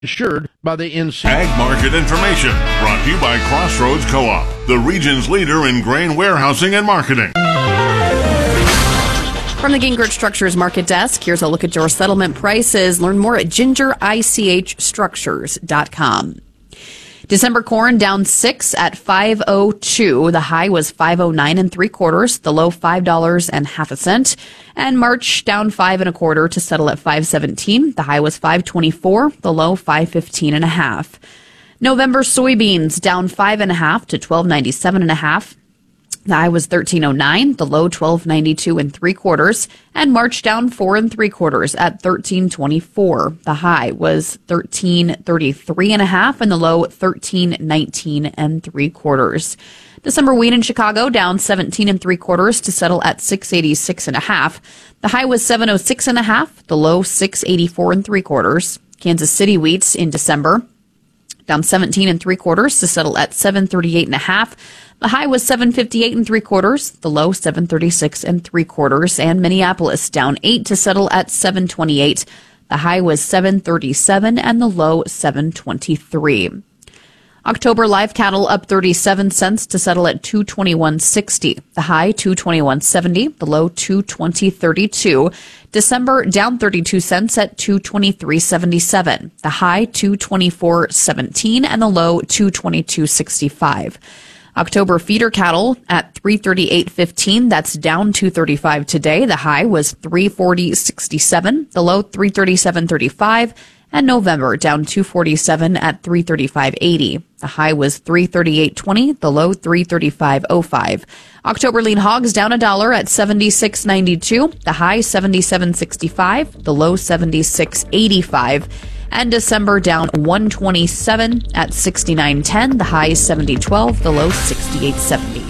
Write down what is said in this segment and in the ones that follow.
Assured by the NC. Ag market information brought to you by Crossroads Co-op, the region's leader in grain warehousing and marketing. From the Gingrich Structures Market Desk, here's a look at your settlement prices. Learn more at gingerichstructures.com. December corn down 6 at $5.02. The high was $5.09 3/4. The low $5.50. And March down 5 1/4 to settle at $5.17. The high was $5.24. The low $5.15 1/2. November soybeans down 5 1/2 to $12.97 1/2. The high was $13.09, the low $12.92 3/4, and March down 4 3/4 at $13.24. The high was $13.33 1/2, and the low $13.19 3/4. December wheat in Chicago down 17 3/4 to settle at $6.86 1/2. The high was $7.06 1/2, the low $6.84 3/4. Kansas City wheats in December down 17 3/4 to settle at $7.38 1/2. The high was $7.58 3/4, the low $7.36 3/4, and Minneapolis down 8 to settle at $7.28. The high was $7.37 and the low $7.23. October live cattle up 37 cents to settle at $221.60. The high $221.70, the low $220.32. December down 32 cents at $223.77. The high $224.17 and the low $222.65. October feeder cattle at $338.15. That's down $235 today. The high was $340.67. The low $337.35. And November down $247 at $335.80. The high was $338.20. The low $335.05. October lean hogs down $1 at $76.92. The high $77.65. The low $76.85. And December down $127 at $69.10. The high is $70.12. The low $68.70.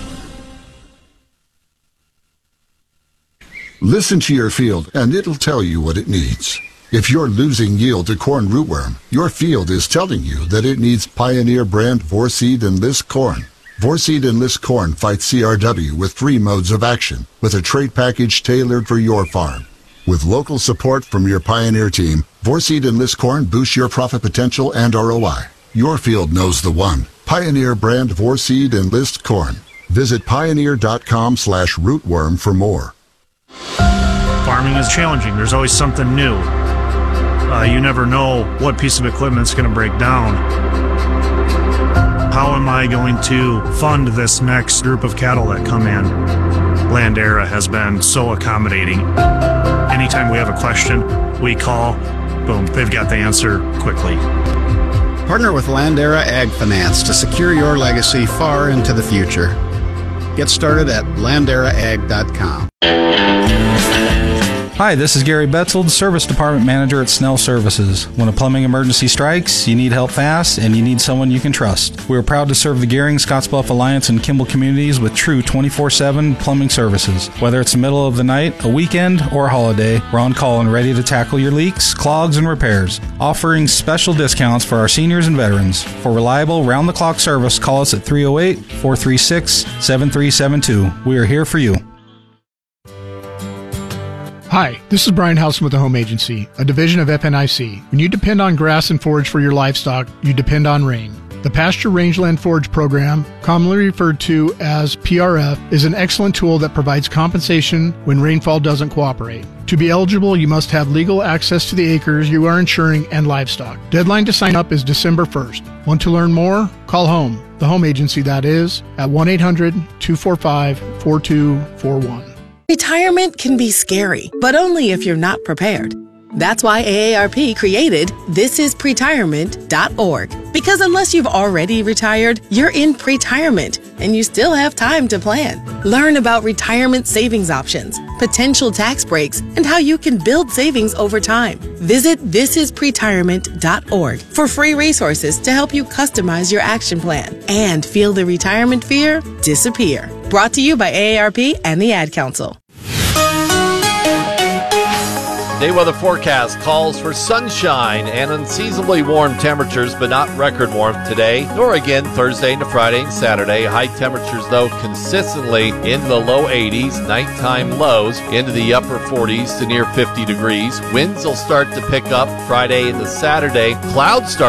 Listen to your field, and it'll tell you what it needs. If you're losing yield to corn rootworm, your field is telling you that it needs Pioneer brand Vorseed Enlist corn. Vorseed Enlist corn fights CRW with 3 modes of action, with a trait package tailored for your farm. With local support from your Pioneer team, Vorseed Enlist corn boosts your profit potential and ROI. Your field knows the one. Pioneer brand Vorseed Enlist corn. Visit pioneer.com/rootworm for more. Farming is challenging. There's always something new. You never know what piece of equipment's going to break down. How am I going to fund this next group of cattle that come in? Landera has been so accommodating. Anytime we have a question, we call, boom, they've got the answer quickly. Partner with Landera Ag Finance to secure your legacy far into the future. Get started at landeraag.com. Hi, this is Gary Betzold, Service Department Manager at Snell Services. When a plumbing emergency strikes, you need help fast, and you need someone you can trust. We are proud to serve the Gehring, Scottsbluff Alliance, and Kimball communities with true 24/7 plumbing services. Whether it's the middle of the night, a weekend, or a holiday, we're on call and ready to tackle your leaks, clogs, and repairs. Offering special discounts for our seniors and veterans. For reliable, round-the-clock service, call us at 308-436-7372. We are here for you. Hi, this is Brian Housen with the Home Agency, a division of FNIC. When you depend on grass and forage for your livestock, you depend on rain. The Pasture Rangeland Forage Program, commonly referred to as PRF, is an excellent tool that provides compensation when rainfall doesn't cooperate. To be eligible, you must have legal access to the acres you are insuring and livestock. Deadline to sign up is December 1st. Want to learn more? Call HOME, the Home Agency that is, at 1-800-245-4241. Retirement can be scary, but only if you're not prepared. That's why AARP created thisispretirement.org. Because unless you've already retired, you're in pretirement, and you still have time to plan. Learn about retirement savings options, potential tax breaks, and how you can build savings over time. Visit thisispretirement.org for free resources to help you customize your action plan and feel the retirement fear disappear. Brought to you by AARP and the Ad Council. Day weather forecast calls for sunshine and unseasonably warm temperatures, but not record warmth today, nor again Thursday into Friday and Saturday. High temperatures, though, consistently in the low 80s. Nighttime lows into the upper 40s to near 50 degrees. Winds will start to pick up Friday into Saturday. Clouds start